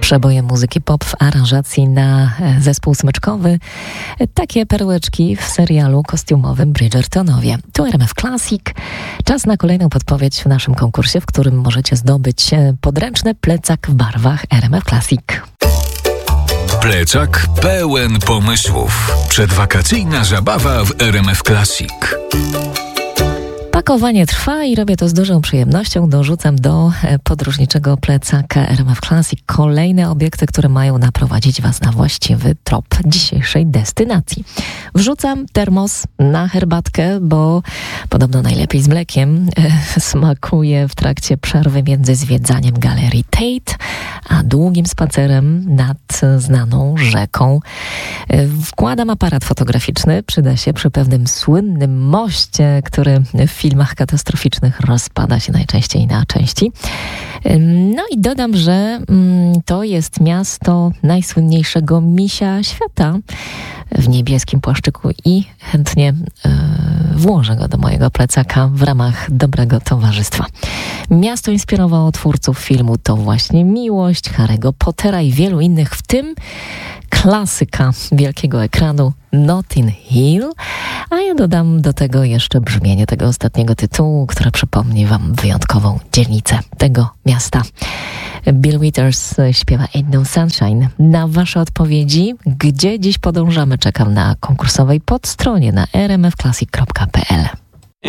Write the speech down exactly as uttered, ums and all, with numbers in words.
Przeboje muzyki pop w aranżacji na zespół smyczkowy. Takie perłeczki w serialu kostiumowym Bridgertonowie. Tu R M F Classic. Czas na kolejną podpowiedź w naszym konkursie, w którym możecie zdobyć podręczny plecak w barwach R M F Classic. Plecak pełen pomysłów. Przedwakacyjna zabawa w R M F Classic. Pakowanie trwa i robię to z dużą przyjemnością. Dorzucam do podróżniczego plecaka R M F Classic kolejne obiekty, które mają naprowadzić Was na właściwy trop dzisiejszej destynacji. Wrzucam termos na herbatkę, bo podobno najlepiej z mlekiem e, smakuje w trakcie przerwy między zwiedzaniem galerii Tate a długim spacerem nad znaną rzeką. E, wkładam aparat fotograficzny, przyda się przy pewnym słynnym moście, który w filmach katastroficznych rozpada się najczęściej na części. No i dodam, że mm, to jest miasto najsłynniejszego misia świata w niebieskim płaszczyku i chętnie yy, włożę go do mojego plecaka w ramach dobrego towarzystwa. Miasto inspirowało twórców filmu To właśnie miłość, Harry'ego Pottera i wielu innych, w tym klasyka wielkiego ekranu Notting Hill, a ja dodam do tego jeszcze brzmienie tego ostatniego tytułu, które przypomni Wam wyjątkową dzielnicę tego miasta. Bill Withers śpiewa Ain't No Sunshine. Na Wasze odpowiedzi, gdzie dziś podążamy, czekam na konkursowej podstronie na r m f classic kropka p l.